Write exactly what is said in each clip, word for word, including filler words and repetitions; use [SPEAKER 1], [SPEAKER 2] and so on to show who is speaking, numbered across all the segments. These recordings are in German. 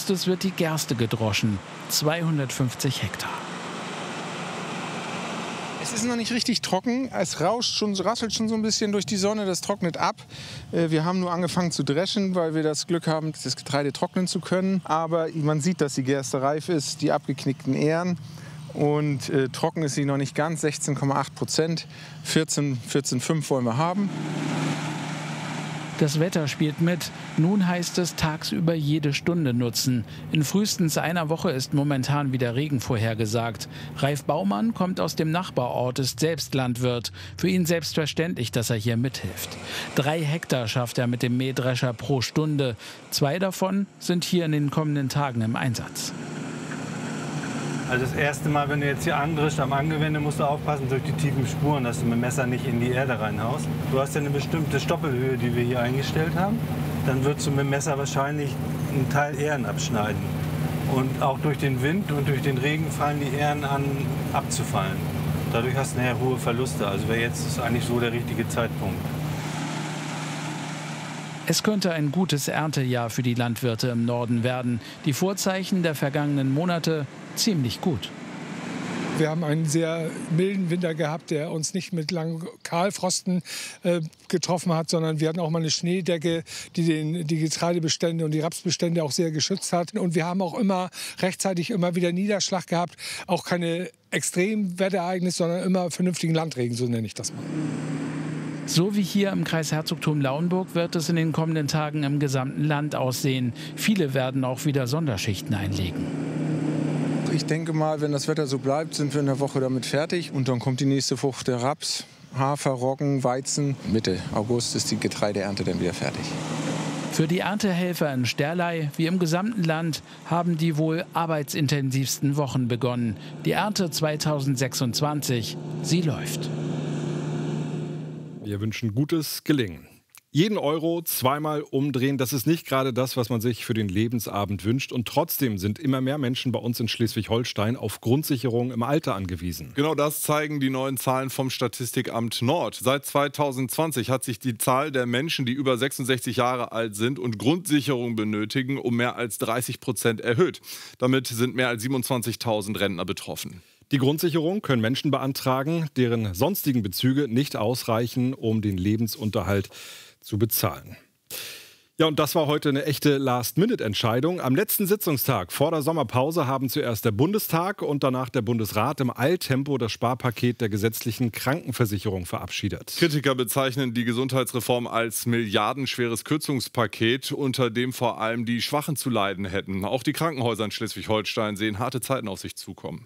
[SPEAKER 1] erstes wird die Gerste gedroschen, zweihundertfünfzig Hektar.
[SPEAKER 2] Es ist noch nicht richtig trocken, es rauscht schon, rasselt schon so ein bisschen durch die Sonne, das trocknet ab. Wir haben nur angefangen zu dreschen, weil wir das Glück haben, das Getreide trocknen zu können. Aber man sieht, dass die Gerste reif ist, die abgeknickten Ähren. Und äh, trocken ist sie noch nicht ganz, sechzehn Komma acht Prozent, vierzehn, vierzehn Komma fünf wollen wir haben.
[SPEAKER 1] Das Wetter spielt mit. Nun heißt es tagsüber jede Stunde nutzen. In frühestens einer Woche ist momentan wieder Regen vorhergesagt. Ralf Baumann kommt aus dem Nachbarort, ist selbst Landwirt. Für ihn selbstverständlich, dass er hier mithilft. Drei Hektar schafft er mit dem Mähdrescher pro Stunde. Zwei davon sind hier in den kommenden Tagen im Einsatz.
[SPEAKER 3] Also das erste Mal, wenn du jetzt hier andrischst am Angewende, musst du aufpassen durch die tiefen Spuren, dass du mit dem Messer nicht in die Erde reinhaust. Du hast ja eine bestimmte Stoppelhöhe, die wir hier eingestellt haben. Dann würdest du mit dem Messer wahrscheinlich einen Teil Ähren abschneiden. Und auch durch den Wind und durch den Regen fangen die Ähren an abzufallen. Dadurch hast du nachher hohe Verluste. Also wäre jetzt ist eigentlich so der richtige Zeitpunkt.
[SPEAKER 1] Es könnte ein gutes Erntejahr für die Landwirte im Norden werden. Die Vorzeichen der vergangenen Monate ziemlich gut.
[SPEAKER 4] Wir haben einen sehr milden Winter gehabt, der uns nicht mit langen Kahlfrosten äh, getroffen hat, sondern wir hatten auch mal eine Schneedecke, die den, die Getreidebestände und die Rapsbestände auch sehr geschützt hat. Und wir haben auch immer rechtzeitig immer wieder Niederschlag gehabt, auch keine Extremwetterereignisse, sondern immer vernünftigen Landregen, so nenne ich das mal.
[SPEAKER 1] So wie hier im Kreis Herzogtum Lauenburg wird es in den kommenden Tagen im gesamten Land aussehen. Viele werden auch wieder Sonderschichten einlegen.
[SPEAKER 2] Ich denke mal, wenn das Wetter so bleibt, sind wir in der Woche damit fertig. Und dann kommt die nächste Frucht, der Raps, Hafer, Roggen, Weizen. Mitte August ist die Getreideernte dann wieder fertig.
[SPEAKER 1] Für die Erntehelfer in Sterlei wie im gesamten Land haben die wohl arbeitsintensivsten Wochen begonnen. Die Ernte zweitausendsechsundzwanzig, sie läuft.
[SPEAKER 5] Wir wünschen gutes Gelingen. Jeden Euro zweimal umdrehen, das ist nicht gerade das, was man sich für den Lebensabend wünscht. Und trotzdem sind immer mehr Menschen bei uns in Schleswig-Holstein auf Grundsicherung im Alter angewiesen.
[SPEAKER 6] Genau das zeigen die neuen Zahlen vom Statistikamt Nord. Seit zweitausendzwanzig hat sich die Zahl der Menschen, die über sechsundsechzig Jahre alt sind und Grundsicherung benötigen, um mehr als dreißig Prozent erhöht. Damit sind mehr als siebenundzwanzigtausend Rentner betroffen.
[SPEAKER 5] Die Grundsicherung können Menschen beantragen, deren sonstigen Bezüge nicht ausreichen, um den Lebensunterhalt zu bezahlen. Ja, und das war heute eine echte Last-Minute-Entscheidung. Am letzten Sitzungstag vor der Sommerpause haben zuerst der Bundestag und danach der Bundesrat im Eiltempo das Sparpaket der gesetzlichen Krankenversicherung verabschiedet.
[SPEAKER 6] Kritiker bezeichnen die Gesundheitsreform als milliardenschweres Kürzungspaket, unter dem vor allem die Schwachen zu leiden hätten. Auch die Krankenhäuser in Schleswig-Holstein sehen harte Zeiten auf sich zukommen.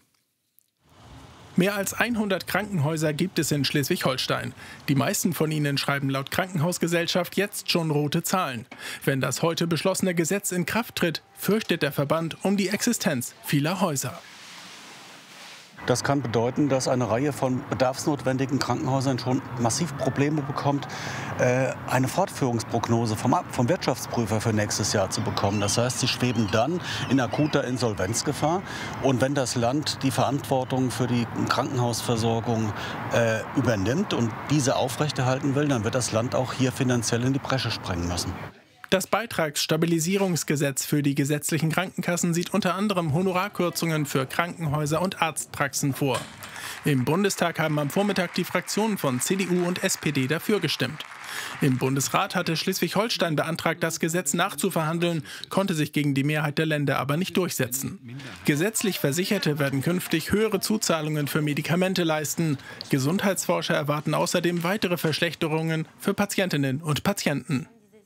[SPEAKER 7] Mehr als hundert Krankenhäuser gibt es in Schleswig-Holstein. Die meisten von ihnen schreiben laut Krankenhausgesellschaft jetzt schon rote Zahlen. Wenn das heute beschlossene Gesetz in Kraft tritt, fürchtet der Verband um die Existenz vieler Häuser.
[SPEAKER 8] Das kann bedeuten, dass eine Reihe von bedarfsnotwendigen Krankenhäusern schon massiv Probleme bekommt, eine Fortführungsprognose vom, vom Wirtschaftsprüfer für nächstes Jahr zu bekommen. Das heißt, sie schweben dann in akuter Insolvenzgefahr. Und wenn das Land die Verantwortung für die Krankenhausversorgung äh, übernimmt und diese aufrechterhalten will, dann wird das Land auch hier finanziell in die Bresche springen müssen.
[SPEAKER 7] Das Beitragsstabilisierungsgesetz für die gesetzlichen Krankenkassen sieht unter anderem Honorarkürzungen für Krankenhäuser und Arztpraxen vor. Im Bundestag haben am Vormittag die Fraktionen von C D U und S P D dafür gestimmt. Im Bundesrat hatte Schleswig-Holstein beantragt, das Gesetz nachzuverhandeln, konnte sich gegen die Mehrheit der Länder aber nicht durchsetzen. Gesetzlich Versicherte werden künftig höhere Zuzahlungen für Medikamente leisten. Gesundheitsforscher erwarten außerdem weitere Verschlechterungen für Patientinnen und Patienten.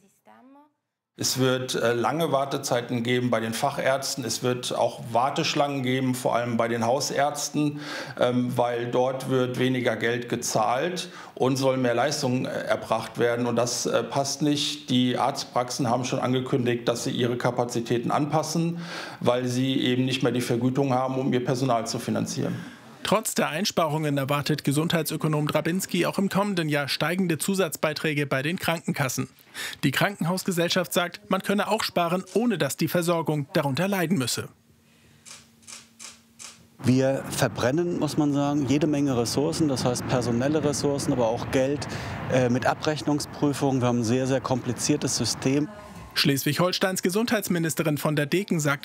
[SPEAKER 9] Es wird äh, lange Wartezeiten geben bei den Fachärzten. Es wird auch Warteschlangen geben, vor allem bei den Hausärzten, ähm, weil dort wird weniger Geld gezahlt und soll mehr Leistung äh, erbracht werden. Und das äh, passt nicht. Die Arztpraxen haben schon angekündigt, dass sie ihre Kapazitäten anpassen, weil sie eben nicht mehr die Vergütung haben, um ihr Personal zu finanzieren.
[SPEAKER 7] Trotz der Einsparungen erwartet Gesundheitsökonom Drabinski auch im kommenden Jahr steigende Zusatzbeiträge bei den Krankenkassen. Die Krankenhausgesellschaft sagt, man könne auch sparen, ohne dass die Versorgung darunter leiden müsse.
[SPEAKER 8] Wir verbrennen, muss man sagen, jede Menge Ressourcen, das heißt personelle Ressourcen, aber auch Geld äh, mit Abrechnungsprüfungen. Wir haben ein sehr, sehr kompliziertes System.
[SPEAKER 7] Schleswig-Holsteins Gesundheitsministerin von der Deken sagt,